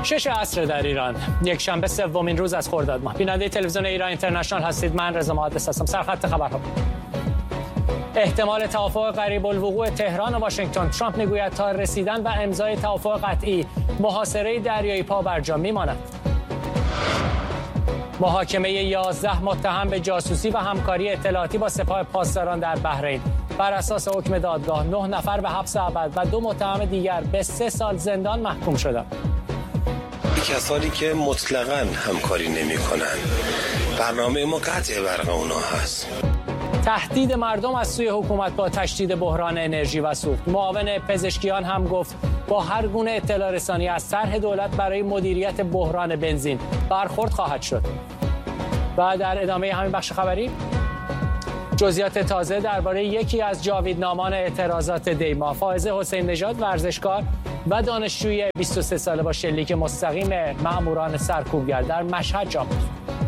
6 عصر در ایران، یک شنبه سومین روز از خرداد ماه. بیننده تلویزیون ایران اینترنشنال هستید. من رضا محدث هستم. سرخط خبرها: احتمال توافق قریب الوقوع تهران و واشنگتن. ترامپ میگوید تا رسیدن و امضای توافق قطعی محاصره دریایی پا برجا میماند. محاکمه 11 متهم به جاسوسی و همکاری اطلاعاتی با سپاه پاسداران در بحرین. بر اساس حکم دادگاه 9 نفر به حبس ابد و 2 متهم دیگر به 3 سال زندان محکوم شدند. کسانی که مطلقاً همکاری نمی‌کنند، برنامه ما قطع برق اونا هست. تهدید مردم از سوی حکومت با تشدید بحران انرژی و سوخت. معاون پزشکیان هم گفت با هر گونه اطلاع رسانی از طرح دولت برای مدیریت بحران بنزین برخورد خواهد شد. و در ادامه همین بخش خبری جزئیات تازه درباره یکی از جاویدنامان اعتراضات دیما، فائزه حسین نژاد، ورزشکار و دانشجوی 23 ساله با شلیک مستقیم مأموران سرکوبگر در مشهد جا افتاد.